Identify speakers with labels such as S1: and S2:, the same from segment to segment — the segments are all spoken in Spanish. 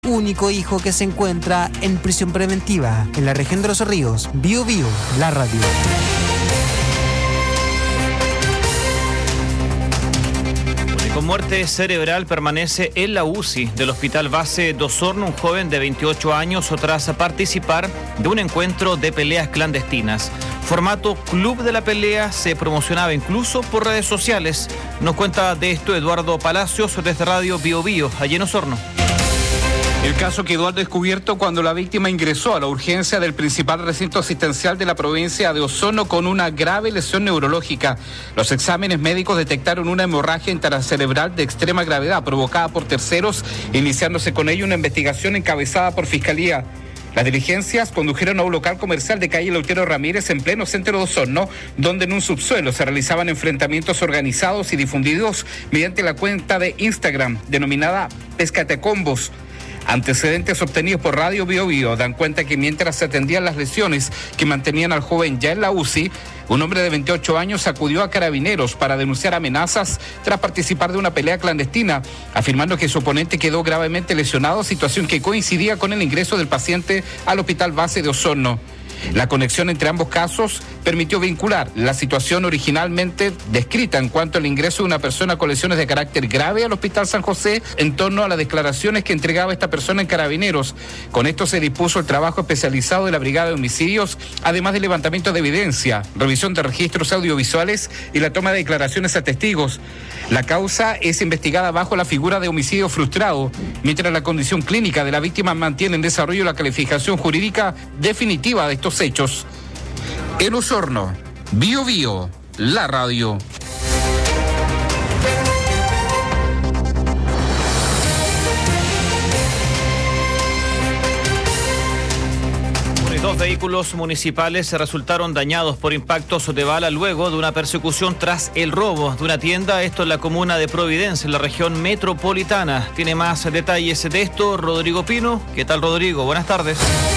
S1: único hijo que se encuentra en prisión preventiva en la región de Los Ríos. Bio Bio, la radio.
S2: Con muerte cerebral permanece en la UCI del Hospital Base de Osorno un joven de 28 años tras participar de un encuentro de peleas clandestinas. Formato Club de la Pelea se promocionaba incluso por redes sociales. Nos cuenta de esto Eduardo Palacios desde Radio Bio Bio, allí en Osorno.
S3: El caso quedó al descubierto cuando la víctima ingresó a la urgencia del principal recinto asistencial de la provincia de Osorno con una grave lesión neurológica. Los exámenes médicos detectaron una hemorragia intracerebral de extrema gravedad provocada por terceros, iniciándose con ello una investigación encabezada por Fiscalía. Las diligencias condujeron a un local comercial de calle Lautaro Ramírez en pleno centro de Osorno, donde en un subsuelo se realizaban enfrentamientos organizados y difundidos mediante la cuenta de Instagram denominada Pescate Combos. Antecedentes obtenidos por Radio Bio Bio dan cuenta que mientras se atendían las lesiones que mantenían al joven ya en la UCI, un hombre de 28 años acudió a Carabineros para denunciar amenazas tras participar de una pelea clandestina, afirmando que su oponente quedó gravemente lesionado, situación que coincidía con el ingreso del paciente al Hospital Base de Osorno. La conexión entre ambos casos permitió vincular la situación originalmente descrita en cuanto al ingreso de una persona con lesiones de carácter grave al Hospital San José en torno a las declaraciones que entregaba esta persona en Carabineros. Con esto se dispuso el trabajo especializado de la Brigada de Homicidios, además del levantamiento de evidencia, revisión de registros audiovisuales y la toma de declaraciones a testigos. La causa es investigada bajo la figura de homicidio frustrado, mientras la condición clínica de la víctima mantiene en desarrollo la calificación jurídica definitiva de estos hechos. En Osorno, Bio Bio, la radio.
S2: Dos vehículos municipales resultaron dañados por impactos de bala luego de una persecución tras el robo de una tienda, esto en la comuna de Providencia, en la región metropolitana. Tiene más detalles de esto Rodrigo Pino. ¿Qué tal, Rodrigo? Buenas tardes.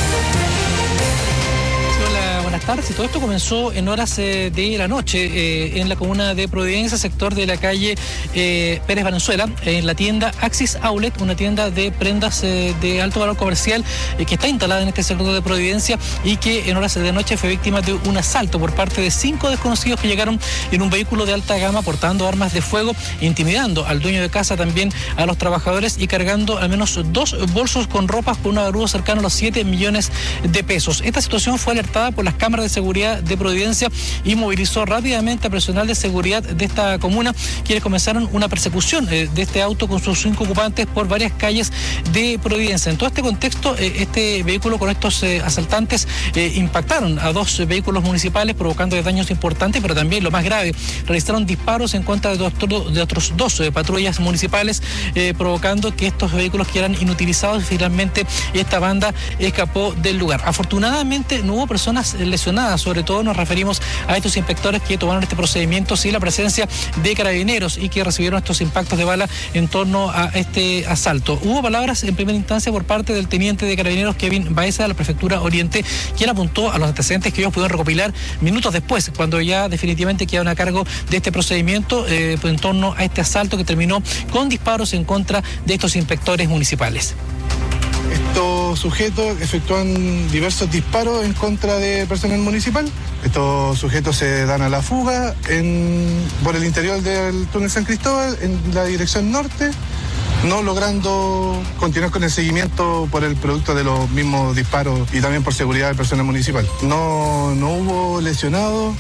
S4: Buenas tardes. Todo esto comenzó en horas de la noche en la comuna de Providencia, sector de la calle Pérez Valenzuela, en la tienda Axis Outlet, una tienda de prendas de alto valor comercial que está instalada en este sector de Providencia y que en horas de noche fue víctima de un asalto por parte de 5 desconocidos que llegaron en un vehículo de alta gama portando armas de fuego, intimidando al dueño de casa, también a los trabajadores y cargando al menos 2 bolsos con ropas por un avaluado cercano a los 7 millones de pesos. Esta situación fue alertada por las cámaras de seguridad de Providencia y movilizó rápidamente a personal de seguridad de esta comuna, quienes comenzaron una persecución de este auto con sus 5 ocupantes por varias calles de Providencia. En todo este contexto, este vehículo con estos asaltantes impactaron a 2 vehículos municipales, provocando daños importantes, pero también lo más grave, realizaron disparos en contra de otros 2 patrullas municipales, provocando que estos vehículos quedaran inutilizados y finalmente esta banda escapó del lugar. Afortunadamente no hubo personas lesionadas, sobre todo nos referimos a estos inspectores que tomaron este procedimiento sin la presencia de carabineros y que recibieron estos impactos de bala en torno a este asalto. Hubo palabras en primera instancia por parte del teniente de carabineros Kevin Baeza de la Prefectura Oriente, quien apuntó a los antecedentes que ellos pudieron recopilar minutos después, cuando ya definitivamente quedaron a cargo de este procedimiento en torno a este asalto que terminó con disparos en contra de estos inspectores municipales.
S5: Estos sujetos efectúan diversos disparos en contra de personal municipal. Estos sujetos se dan a la fuga por el interior del túnel San Cristóbal en la dirección norte, no logrando continuar con el seguimiento por el producto de los mismos disparos y también por seguridad del personal municipal. No hubo lesionados.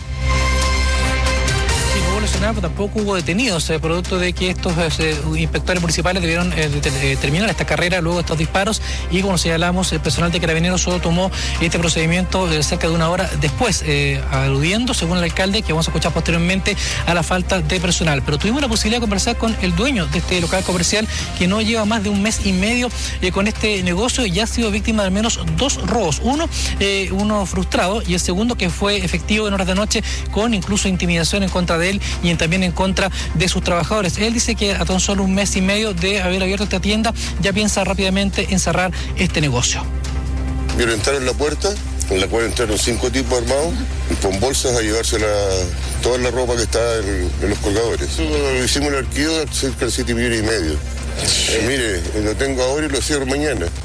S4: Pero tampoco hubo detenidos, producto de que estos inspectores municipales debieron terminar esta carrera luego de estos disparos y, como señalamos, el personal de carabineros solo tomó este procedimiento cerca de una hora después, aludiendo, según el alcalde, que vamos a escuchar posteriormente, a la falta de personal. Pero tuvimos la posibilidad de conversar con el dueño de este local comercial, que no lleva más de un mes y medio con este negocio y ya ha sido víctima de al menos 2 robos. Uno frustrado y el segundo que fue efectivo en horas de noche, con incluso intimidación en contra de él y también en contra de sus trabajadores. Él dice que a tan solo un mes y medio de haber abierto esta tienda ya piensa rápidamente en cerrar este negocio.
S6: Violentaron la puerta, en la cual entraron 5 tipos armados con bolsas a llevarse toda la ropa que está en los colgadores. Hicimos el archivo de cerca de 7,5 millones. Mire, lo tengo ahora y lo cierro mañana.